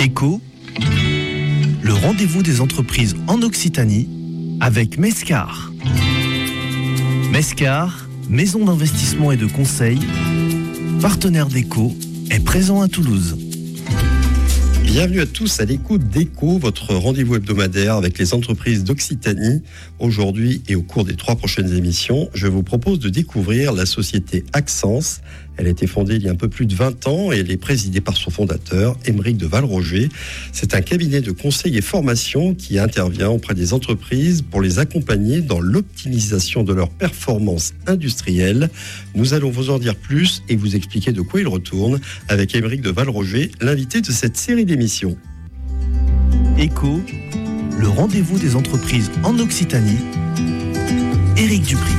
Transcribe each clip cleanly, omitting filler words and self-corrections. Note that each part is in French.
Éco, le rendez-vous des entreprises en Occitanie avec Mescar. Mescar, maison d'investissement et de conseil, partenaire d'Éco, est présent à Toulouse. Bienvenue à tous à l'écoute d'Éco, votre rendez-vous hebdomadaire avec les entreprises d'Occitanie. Aujourd'hui et au cours des 3 prochaines émissions, je vous propose de découvrir la société Axence. Elle a été fondée il y a un peu plus de 20 ans et elle est présidée par son fondateur, Aymeric de Valroger. C'est un cabinet de conseil et formation qui intervient auprès des entreprises pour les accompagner dans l'optimisation de leurs performances industrielles. Nous allons vous en dire plus et vous expliquer de quoi il retourne avec Aymeric de Valroger, l'invité de cette série d'émissions. Éco, le rendez-vous des entreprises en Occitanie. Éric Dupri.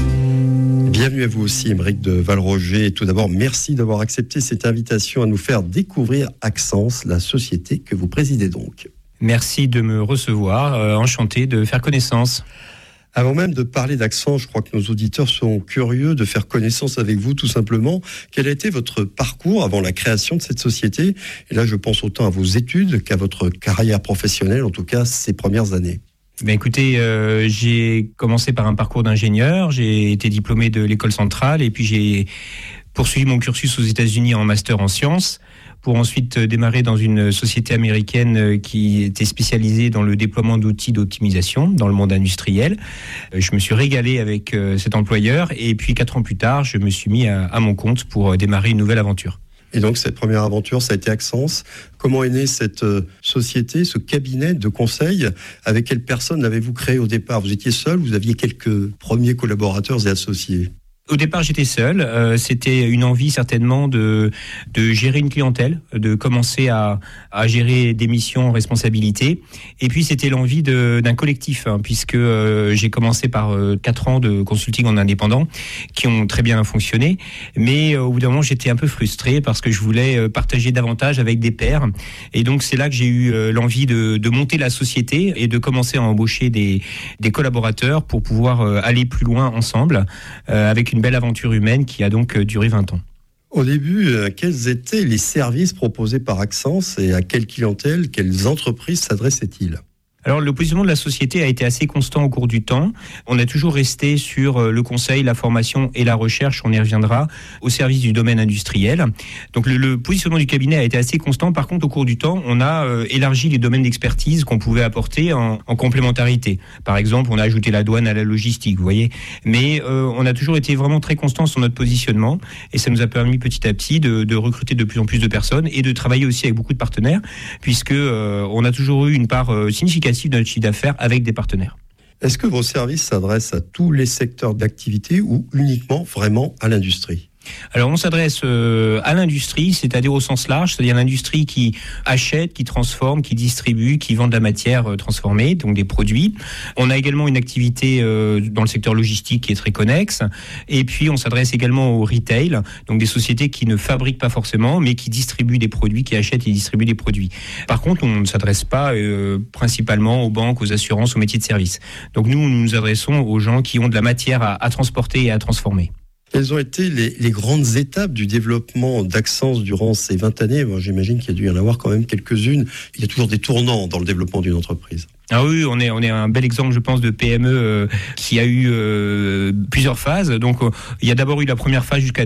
Bienvenue à vous aussi, Aymeric de Valroger. Tout d'abord, merci d'avoir accepté cette invitation à nous faire découvrir Axence, la société que vous présidez donc. Merci de me recevoir, enchanté de faire connaissance. Avant même de parler d'Axence, je crois que nos auditeurs sont curieux de faire connaissance avec vous tout simplement. Quel a été votre parcours avant la création de cette société ? Et là, je pense autant à vos études qu'à votre carrière professionnelle, en tout cas ces premières années. Ben écoutez, j'ai commencé par un parcours d'ingénieur, j'ai été diplômé de l'école centrale et puis j'ai poursuivi mon cursus aux États-Unis en master en sciences pour ensuite démarrer dans une société américaine qui était spécialisée dans le déploiement d'outils d'optimisation dans le monde industriel. Je me suis régalé avec cet employeur et puis 4 ans plus tard, je me suis mis à mon compte pour démarrer une nouvelle aventure. Et donc, cette première aventure, ça a été Axence. Comment est née cette société, ce cabinet de conseil ? Avec quelle personne l'avez-vous créé au départ ? Vous étiez seul, vous aviez quelques premiers collaborateurs et associés ? Au départ, j'étais seul. C'était une envie certainement de gérer une clientèle, de commencer à gérer des missions en responsabilité. Et puis, c'était l'envie d'un collectif, puisque j'ai commencé par 4 ans de consulting en indépendant, qui ont très bien fonctionné. Mais au bout d'un moment, j'étais un peu frustré parce que je voulais partager davantage avec des pairs. Et donc, c'est là que j'ai eu l'envie de monter la société et de commencer à embaucher des collaborateurs pour pouvoir aller plus loin ensemble, avec une belle aventure humaine qui a donc duré 20 ans. Au début, quels étaient les services proposés par Axence et à quelle clientèle, quelles entreprises s'adressaient-ils ? Alors, le positionnement de la société a été assez constant au cours du temps. On a toujours resté sur le conseil, la formation et la recherche, on y reviendra, au service du domaine industriel. Donc, le positionnement du cabinet a été assez constant. Par contre, au cours du temps, on a élargi les domaines d'expertise qu'on pouvait apporter en complémentarité. Par exemple, on a ajouté la douane à la logistique, vous voyez. Mais on a toujours été vraiment très constant sur notre positionnement et ça nous a permis petit à petit de recruter de plus en plus de personnes et de travailler aussi avec beaucoup de partenaires puisque on a toujours eu une part significative de notre chiffre d'affaires avec des partenaires. Est-ce que vos services s'adressent à tous les secteurs d'activité ou uniquement vraiment à l'industrie ? Alors, on s'adresse à l'industrie, c'est-à-dire au sens large, c'est-à-dire l'industrie qui achète, qui transforme, qui distribue, qui vend de la matière transformée, donc des produits. On a également une activité dans le secteur logistique qui est très connexe. Et puis, on s'adresse également au retail, donc des sociétés qui ne fabriquent pas forcément, mais qui distribuent des produits, qui achètent et distribuent des produits. Par contre, on ne s'adresse pas principalement aux banques, aux assurances, aux métiers de service. Donc, nous nous adressons aux gens qui ont de la matière à transporter et à transformer. Quelles ont été les grandes étapes du développement d'Axence durant ces 20 années ? Moi, j'imagine qu'il y a dû y en avoir quand même quelques-unes. Il y a toujours des tournants dans le développement d'une entreprise. Ah oui, on est un bel exemple, je pense, de PME qui a eu plusieurs phases. Donc, il y a d'abord eu la première phase jusqu'à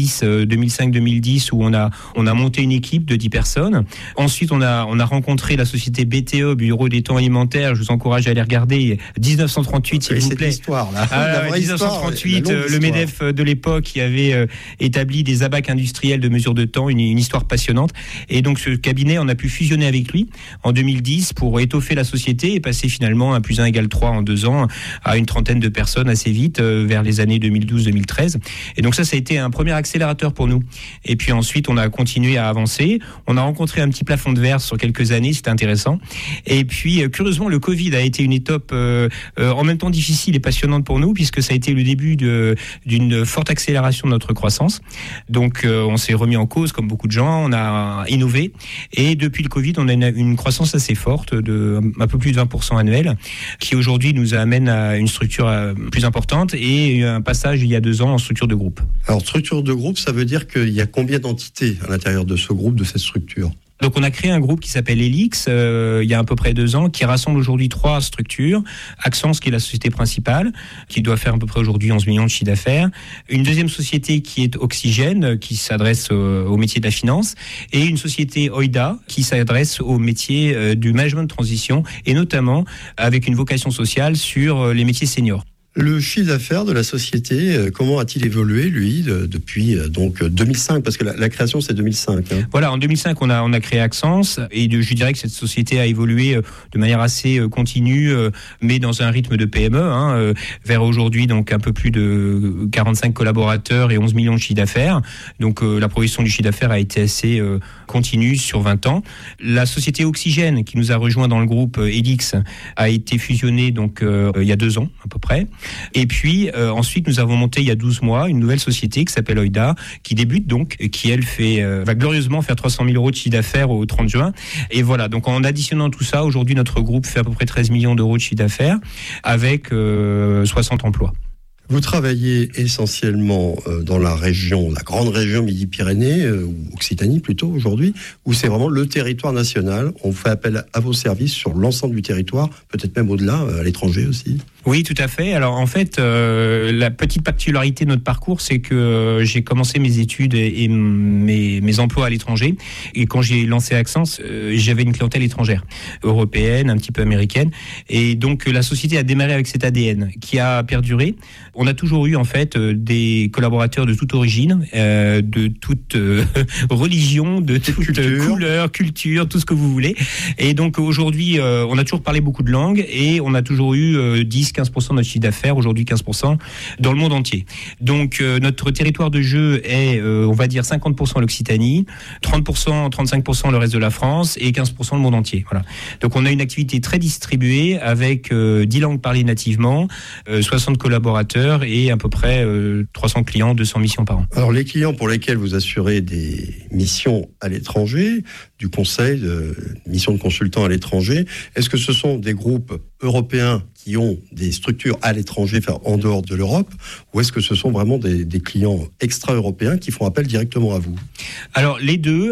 2005-2010 où on a monté une équipe de 10 personnes. Ensuite, on a rencontré la société BTE, Bureau des temps alimentaires. Je vous encourage à aller regarder 1938, s'il vous plaît. C'est l'histoire, là. 1938, le MEDEF de l'époque qui avait établi des abacs industriels de mesure de temps, une histoire passionnante. Et donc, ce cabinet, on a pu fusionner avec lui en 2010 pour étoffer la société et passer finalement à +1 = 3 en 2 ans à une trentaine de personnes assez vite vers les années 2012-2013. Et donc ça a été un premier accélérateur pour nous. Et puis ensuite, on a continué à avancer. On a rencontré un petit plafond de verre sur quelques années, c'était intéressant. Et puis, curieusement, le Covid a été une étape en même temps difficile et passionnante pour nous puisque ça a été le début d'une forte accélération de notre croissance. Donc, on s'est remis en cause comme beaucoup de gens, on a innové. Et depuis le Covid, on a une croissance assez forte de un peu plus de 20% annuel, qui aujourd'hui nous amène à une structure plus importante et un passage il y a 2 ans en structure de groupe. Alors structure de groupe, ça veut dire qu'il y a combien d'entités à l'intérieur de ce groupe, de cette structure ? Donc on a créé un groupe qui s'appelle Helix il y a à peu près 2 ans, qui rassemble aujourd'hui 3 structures. Axence, qui est la société principale, qui doit faire à peu près aujourd'hui 11 millions de chiffre d'affaires. Une deuxième société qui est Oxygène, qui s'adresse au métier de la finance. Et une société Oida, qui s'adresse au métier du management de transition, et notamment avec une vocation sociale sur les métiers seniors. Le chiffre d'affaires de la société, comment a-t-il évolué, lui, depuis donc 2005 ? Parce que la création, c'est 2005. Hein. Voilà, en 2005, on a créé Axence, et je dirais que cette société a évolué de manière assez continue, mais dans un rythme de PME, vers aujourd'hui donc un peu plus de 45 collaborateurs et 11 millions de chiffre d'affaires. Donc la progression du chiffre d'affaires a été assez continue sur 20 ans. La société Oxygène, qui nous a rejoint dans le groupe Helix, a été fusionnée donc il y a 2 ans à peu près. Et puis ensuite nous avons monté il y a 12 mois une nouvelle société qui s'appelle Oida, qui débute donc, qui elle va glorieusement faire 300 000 euros de chiffre d'affaires au 30 juin. Et voilà, donc en additionnant tout ça, aujourd'hui notre groupe fait à peu près 13 millions d'euros de chiffre d'affaires avec 60 emplois. Vous travaillez essentiellement dans la grande région Midi-Pyrénées, ou Occitanie plutôt aujourd'hui, où c'est vraiment le territoire national. On fait appel à vos services sur l'ensemble du territoire, peut-être même au-delà, à l'étranger aussi. Oui, tout à fait. Alors en fait, la petite particularité de notre parcours, c'est que j'ai commencé mes études et mes emplois à l'étranger. Et quand j'ai lancé Axence, j'avais une clientèle étrangère, européenne, un petit peu américaine. Et donc la société a démarré avec cet ADN qui a perduré. On a toujours eu en fait des collaborateurs de toute origine, de toute religion, de toute couleur, culture, tout ce que vous voulez. Et donc aujourd'hui, on a toujours parlé beaucoup de langues et on a toujours eu 10-15% de notre chiffre d'affaires, aujourd'hui 15% dans le monde entier. Donc notre territoire de jeu est, on va dire 50% l'Occitanie, 30%, 35% le reste de la France et 15% le monde entier. Voilà. Donc on a une activité très distribuée avec 10 langues parlées nativement, 60 collaborateurs et à peu près 300 clients, 200 missions par an. Alors les clients pour lesquels vous assurez des missions à l'étranger, du conseil, missions de consultants à l'étranger, est-ce que ce sont des groupes européens qui ont des structures à l'étranger, enfin en dehors de l'Europe, ou est-ce que ce sont vraiment des clients extra-européens qui font appel directement à vous ? Alors les deux,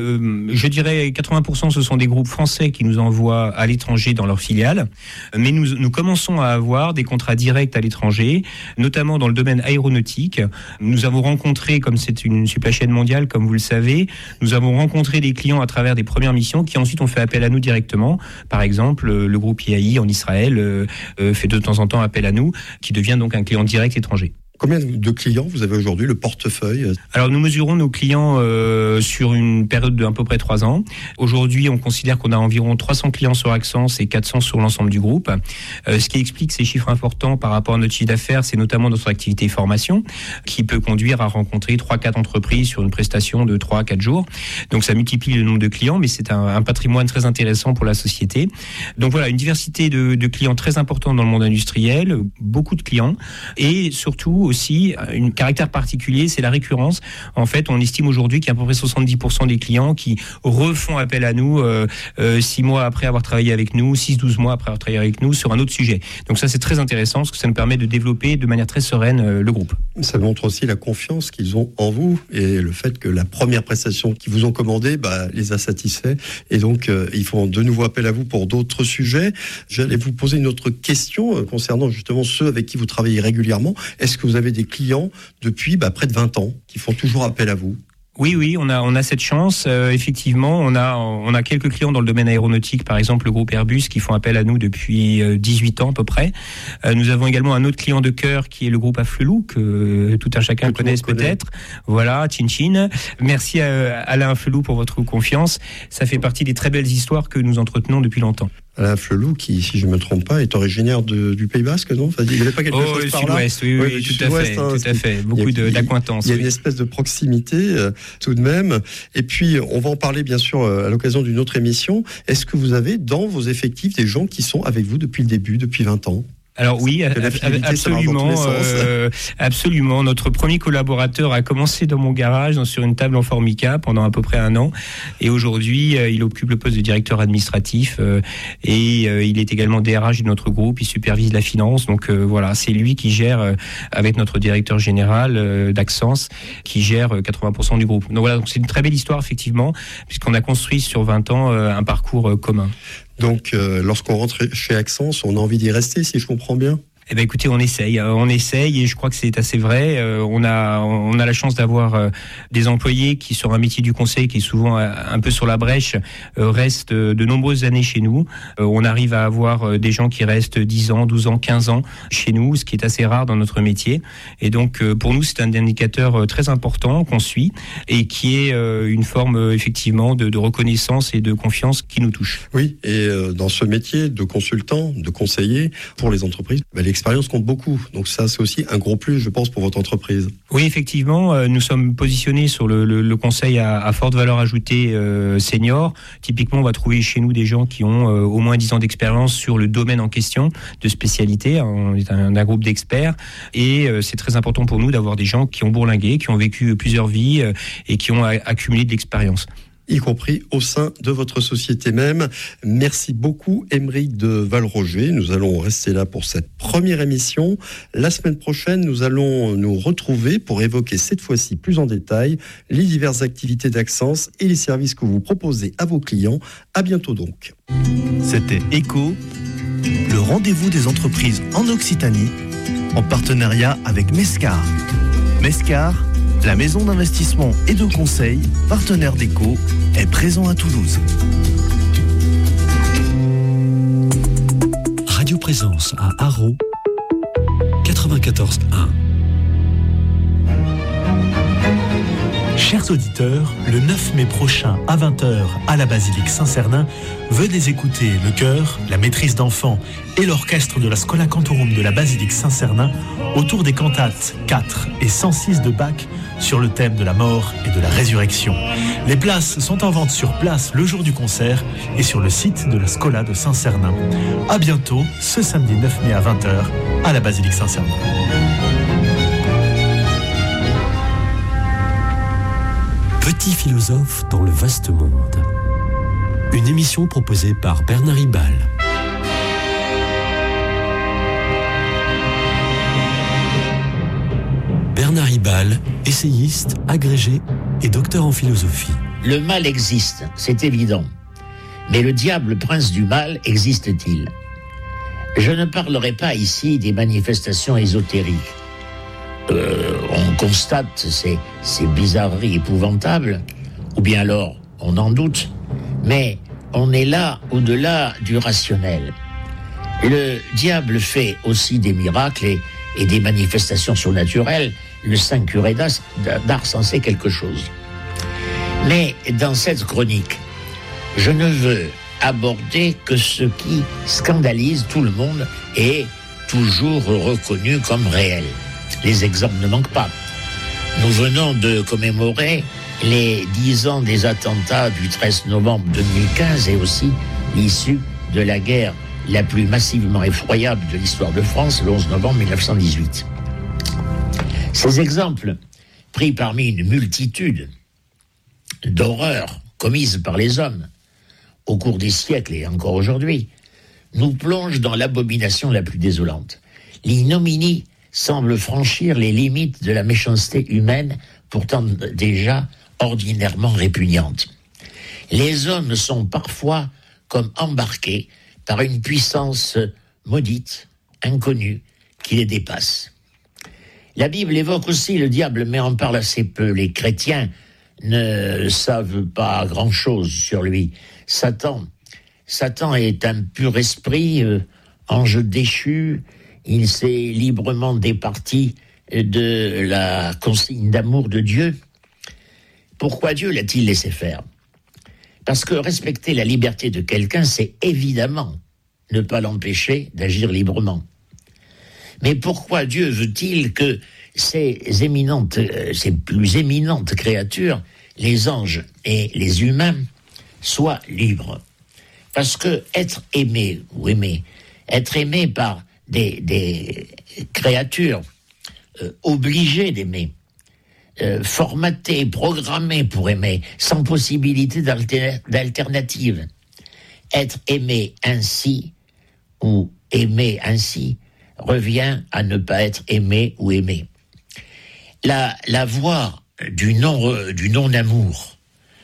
je dirais 80% ce sont des groupes français qui nous envoient à l'étranger dans leurs filiales, mais nous commençons à avoir des contrats directs à l'étranger, notamment dans le domaine aéronautique. Nous avons rencontré, comme c'est une supply chain mondiale, comme vous le savez, nous avons rencontré des clients à travers des premières missions qui ensuite ont fait appel à nous directement. Par exemple, le groupe IAI en Israël fait de temps en temps appel à nous, qui devient donc un client direct étranger. Combien de clients vous avez aujourd'hui, le portefeuille ? Alors nous mesurons nos clients sur une période de à peu près 3 ans. Aujourd'hui, on considère qu'on a environ 300 clients sur Axence et 400 sur l'ensemble du groupe. Ce qui explique ces chiffres importants par rapport à notre chiffre d'affaires, c'est notamment notre activité formation, qui peut conduire à rencontrer 3-4 entreprises sur une prestation de 3-4 jours. Donc ça multiplie le nombre de clients, mais c'est un patrimoine très intéressant pour la société. Donc voilà, une diversité de clients très importante dans le monde industriel, beaucoup de clients, et surtout aussi un caractère particulier, c'est la récurrence. En fait, on estime aujourd'hui qu'il y a à peu près 70% des clients qui refont appel à nous 6 mois après avoir travaillé avec nous, 6-12 mois après avoir travaillé avec nous sur un autre sujet. Donc ça, c'est très intéressant parce que ça nous permet de développer de manière très sereine le groupe. Ça montre aussi la confiance qu'ils ont en vous et le fait que la première prestation qu'ils vous ont commandée les a satisfaits. Et donc, ils font de nouveau appel à vous pour d'autres sujets. J'allais vous poser une autre question concernant justement ceux avec qui vous travaillez régulièrement. Est-ce que vous avez des clients depuis près de 20 ans qui font toujours appel à vous ? Oui, on a cette chance. Effectivement, on a quelques clients dans le domaine aéronautique, par exemple le groupe Airbus, qui font appel à nous depuis 18 ans à peu près. Nous avons également un autre client de cœur qui est le groupe Afflelou, que tout un chacun connaisse peut-être. Voilà, Chin Chin. Merci à Alain Afflelou pour votre confiance. Ça fait partie des très belles histoires que nous entretenons depuis longtemps. Alain Afflelou, qui, si je ne me trompe pas, est originaire du Pays Basque, non ? Enfin, il n'y avait pas quelque chose par là ? Sud-Ouest, oui, tout à fait. Beaucoup d'acquaintances. Il y a une espèce de proximité, tout de même. Et puis, on va en parler, bien sûr, à l'occasion d'une autre émission. Est-ce que vous avez, dans vos effectifs, des gens qui sont avec vous depuis le début, depuis 20 ans ? Alors oui, absolument, absolument. Notre premier collaborateur a commencé dans mon garage sur une table en Formica pendant à peu près 1 an, et aujourd'hui il occupe le poste de directeur administratif et il est également DRH de notre groupe. Il supervise la finance, donc voilà, c'est lui qui gère avec notre directeur général d'Axence, qui gère 80% du groupe. Donc voilà, donc c'est une très belle histoire effectivement, puisqu'on a construit sur 20 ans un parcours commun. Donc, lorsqu'on rentre chez Axence, on a envie d'y rester, si je comprends bien. Eh ben écoutez, on essaye et je crois que c'est assez vrai. On a la chance d'avoir des employés qui, sur un métier du conseil qui est souvent un peu sur la brèche, restent de nombreuses années chez nous. On arrive à avoir des gens qui restent 10 ans, 12 ans, 15 ans chez nous, ce qui est assez rare dans notre métier. Et donc pour nous, c'est un indicateur très important qu'on suit et qui est une forme effectivement de reconnaissance et de confiance qui nous touche. Oui, et dans ce métier de consultant, de conseiller pour les entreprises, l'expérience compte beaucoup. Donc ça, c'est aussi un gros plus, je pense, pour votre entreprise. Oui, effectivement, nous sommes positionnés sur le conseil à forte valeur ajoutée senior. Typiquement, on va trouver chez nous des gens qui ont au moins 10 ans d'expérience sur le domaine en question, de spécialité. On est un groupe d'experts et c'est très important pour nous d'avoir des gens qui ont bourlingué, qui ont vécu plusieurs vies et qui ont accumulé de l'expérience. Y compris au sein de votre société même. Merci beaucoup, Aymeric de Valroger. Nous allons rester là pour cette première émission. La semaine prochaine, nous allons nous retrouver pour évoquer cette fois-ci plus en détail les diverses activités d'Axence et les services que vous proposez à vos clients. À bientôt donc. C'était ECO, le rendez-vous des entreprises en Occitanie, en partenariat avec Mescar. Mescar, la maison d'investissement et de conseil, partenaire d'ECO, est présent à Toulouse. Radio Présence à Haro, 94.1. Chers auditeurs, le 9 mai prochain à 20h à la basilique Saint-Cernin, venez écouter le chœur, la maîtrise d'enfants et l'orchestre de la Schola Cantorum de la basilique Saint-Cernin autour des cantates 4 et 106 de Bach sur le thème de la mort et de la résurrection. Les places sont en vente sur place le jour du concert et sur le site de la Schola de Saint-Cernin. À bientôt, ce samedi 9 mai à 20h à la basilique Saint-Cernin. Petit philosophe dans le vaste monde. Une émission proposée par Bernard Ribal. Bernard Ribal, essayiste, agrégé et docteur en philosophie. Le mal existe, c'est évident. Mais le diable, prince du mal, existe-t-il ? Je ne parlerai pas ici des manifestations ésotériques. On constate ces bizarreries épouvantables, ou bien alors on en doute, mais on est là au-delà du rationnel. Le diable fait aussi des miracles et des manifestations surnaturelles. Le saint curé d'Ars en sait quelque chose. Mais dans cette chronique, je ne veux aborder que ce qui scandalise tout le monde et est toujours reconnu comme réel. Les exemples ne manquent pas. Nous venons de commémorer les 10 ans des attentats du 13 novembre 2015 et aussi l'issue de la guerre la plus massivement effroyable de l'histoire de France, le 11 novembre 1918. Ces exemples, pris parmi une multitude d'horreurs commises par les hommes au cours des siècles et encore aujourd'hui, nous plongent dans l'abomination la plus désolante. L'ignominie semble franchir les limites de la méchanceté humaine, pourtant déjà ordinairement répugnante. Les hommes sont parfois comme embarqués par une puissance maudite, inconnue, qui les dépasse. La Bible évoque aussi le diable, mais en parle assez peu. Les chrétiens ne savent pas grand-chose sur lui. Satan est un pur esprit, ange déchu. Il s'est librement départi de la consigne d'amour de Dieu. Pourquoi Dieu l'a-t-il laissé faire ? Parce que respecter la liberté de quelqu'un, c'est évidemment ne pas l'empêcher d'agir librement. Mais pourquoi Dieu veut-il que ces plus éminentes créatures, les anges et les humains, soient libres ? Parce que être aimé par des créatures obligées d'aimer, formatées, programmées pour aimer, sans possibilité d'alternative. Être aimé ainsi ou aimer ainsi revient à ne pas être aimé ou aimé. La voie du non-amour,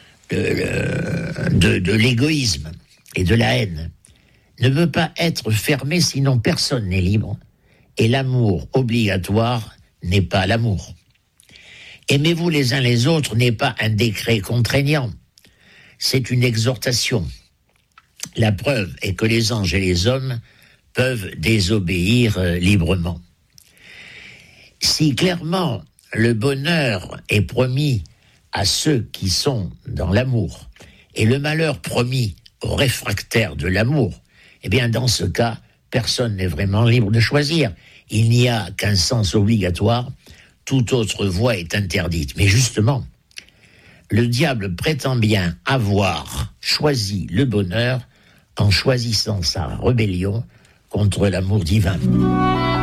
de l'égoïsme et de la haine ne peut pas être fermée, sinon personne n'est libre, et l'amour obligatoire n'est pas l'amour. Aimez-vous les uns les autres n'est pas un décret contraignant, c'est une exhortation. La preuve est que les anges et les hommes peuvent désobéir librement. Si clairement le bonheur est promis à ceux qui sont dans l'amour et le malheur promis aux réfractaires de l'amour, eh bien dans ce cas, personne n'est vraiment libre de choisir. Il n'y a qu'un sens obligatoire, toute autre voie est interdite. Mais justement, le diable prétend bien avoir choisi le bonheur en choisissant sa rébellion contre l'amour divin.